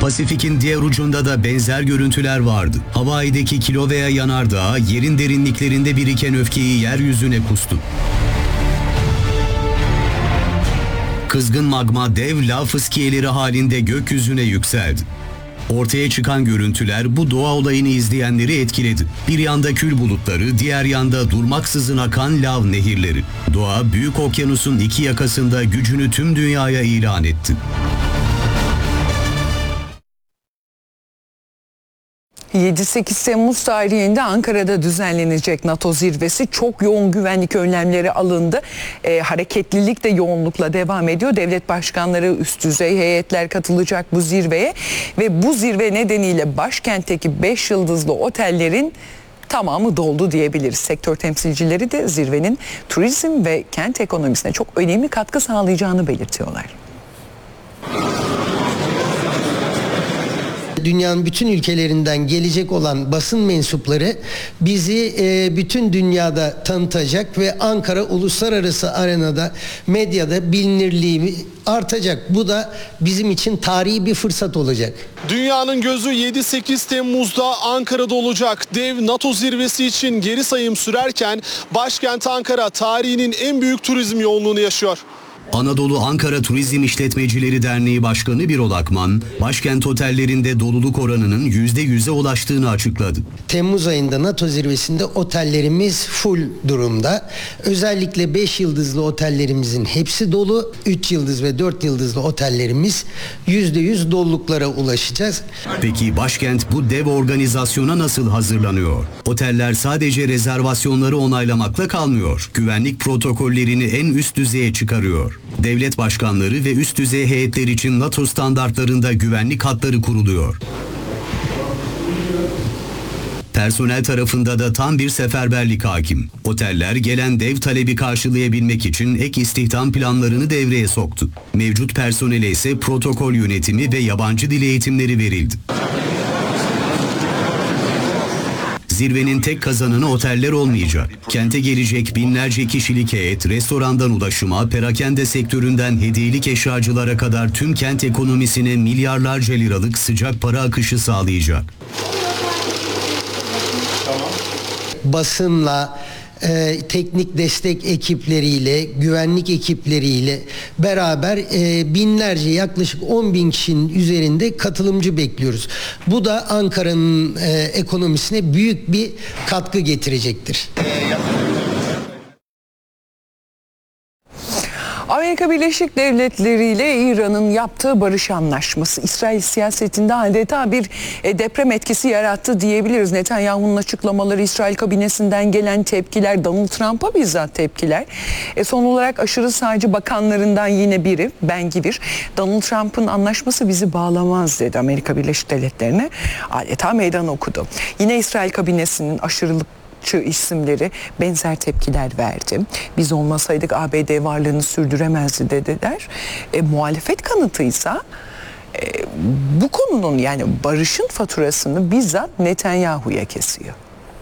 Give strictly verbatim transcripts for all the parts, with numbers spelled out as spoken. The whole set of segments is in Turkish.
Pasifik'in diğer ucunda da benzer görüntüler vardı. Hawaii'deki Kilauea yanardağı yerin derinliklerinde biriken öfkeyi yeryüzüne kustu. Kızgın magma dev lav fıskiyeleri halinde gökyüzüne yükseldi. Ortaya çıkan görüntüler bu doğa olayını izleyenleri etkiledi. Bir yanda kül bulutları, diğer yanda durmaksızın akan lav nehirleri. Doğa, Büyük Okyanus'un iki yakasında gücünü tüm dünyaya ilan etti. yedi sekiz Temmuz tarihinde Ankara'da düzenlenecek NATO zirvesi, çok yoğun güvenlik önlemleri alındı. E, hareketlilik de yoğunlukla devam ediyor. Devlet başkanları, üst düzey heyetler katılacak bu zirveye ve bu zirve nedeniyle başkentteki beş yıldızlı otellerin tamamı doldu diyebiliriz. Sektör temsilcileri de zirvenin turizm ve kent ekonomisine çok önemli katkı sağlayacağını belirtiyorlar. Dünyanın bütün ülkelerinden gelecek olan basın mensupları bizi e, bütün dünyada tanıtacak ve Ankara uluslararası arenada, medyada bilinirliği artacak. Bu da bizim için tarihi bir fırsat olacak. Dünyanın gözü yedi sekiz Temmuz'da Ankara'da olacak. Dev NATO zirvesi için geri sayım sürerken başkent Ankara tarihinin en büyük turizm yoğunluğunu yaşıyor. Anadolu Ankara Turizm İşletmecileri Derneği Başkanı Birol Akman, başkent otellerinde doluluk oranının yüzde yüze ulaştığını açıkladı. Temmuz ayında NATO zirvesinde otellerimiz full durumda. Özellikle beş yıldızlı otellerimizin hepsi dolu. üç yıldız ve dört yıldızlı otellerimiz yüzde yüz doluluklara ulaşacağız. Peki başkent bu dev organizasyona nasıl hazırlanıyor? Oteller sadece rezervasyonları onaylamakla kalmıyor. Güvenlik protokollerini en üst düzeye çıkarıyor. Devlet başkanları ve üst düzey heyetler için NATO standartlarında güvenlik hatları kuruluyor. Personel tarafında da tam bir seferberlik hakim. Oteller gelen dev talebi karşılayabilmek için ek istihdam planlarını devreye soktu. Mevcut personele ise protokol yönetimi ve yabancı dil eğitimleri verildi. Zirvenin tek kazananı oteller olmayacak. Kente gelecek binlerce kişilik heyet, restorandan ulaşıma, perakende sektöründen hediyelik eşyacılara kadar tüm kent ekonomisine milyarlarca liralık sıcak para akışı sağlayacak. Basınla, e, teknik destek ekipleriyle, güvenlik ekipleriyle beraber e, binlerce, yaklaşık on bin kişinin üzerinde katılımcı bekliyoruz. Bu da Ankara'nın e, ekonomisine büyük bir katkı getirecektir. Amerika Birleşik Devletleri ile İran'ın yaptığı barış anlaşması İsrail siyasetinde adeta bir deprem etkisi yarattı diyebiliriz. Netanyahu'nun açıklamaları, İsrail kabinesinden gelen tepkiler, Donald Trump'a bizzat tepkiler. E son olarak aşırı sağcı bakanlarından yine biri, Ben-Gvir, Donald Trump'ın anlaşması bizi bağlamaz dedi Amerika Birleşik Devletleri'ne. Adeta meydan okudu. Yine İsrail kabinesinin aşırılık isimleri benzer tepkiler verdi. Biz olmasaydık A B D varlığını sürdüremezdi dediler. E, muhalefet kanıtıysa e, bu konunun, yani barışın faturasını bizzat Netanyahu'ya kesiyor.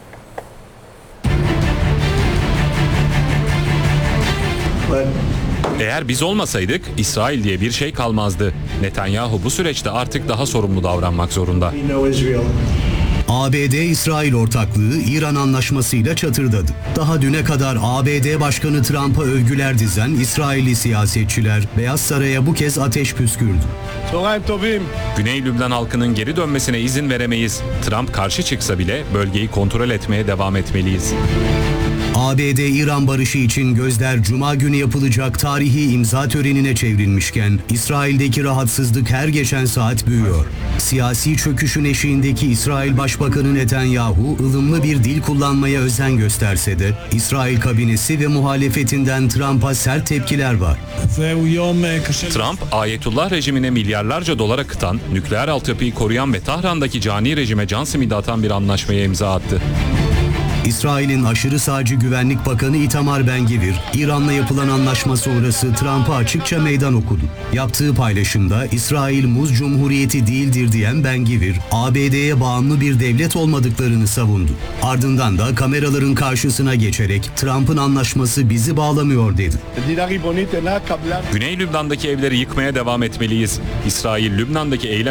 Eğer biz olmasaydık İsrail diye bir şey kalmazdı. Netanyahu bu süreçte artık daha sorumlu davranmak zorunda. A B D-İsrail ortaklığı İran anlaşmasıyla çatırdadı. Daha düne kadar A B D Başkanı Trump'a övgüler dizen İsrailli siyasetçiler Beyaz Saray'a bu kez ateş püskürdü. Güney Lübnan halkının geri dönmesine izin veremeyiz. Trump karşı çıksa bile bölgeyi kontrol etmeye devam etmeliyiz. A B D-İran barışı için gözler Cuma günü yapılacak tarihi imza törenine çevrilmişken İsrail'deki rahatsızlık her geçen saat büyüyor. Siyasi çöküşün eşiğindeki İsrail Başbakanı Netanyahu ılımlı bir dil kullanmaya özen gösterse de İsrail kabinesi ve muhalefetinden Trump'a sert tepkiler var. Trump, Ayetullah rejimine milyarlarca dolar akıtan, nükleer altyapıyı koruyan ve Tahran'daki cani rejime can simidi atan bir anlaşmaya imza attı. İsrail'in aşırı sağcı Güvenlik Bakanı Itamar Ben-Gvir, İran'la yapılan anlaşma sonrası Trump'a açıkça meydan okudu. Yaptığı paylaşımda İsrail muz cumhuriyeti değildir diyen Ben-Gvir, A B D'ye bağımlı bir devlet olmadıklarını savundu. Ardından da kameraların karşısına geçerek Trump'ın anlaşması bizi bağlamıyor dedi. Güney Lübnan'daki evleri yıkmaya devam etmeliyiz. İsrail, Lübnan'daki eylem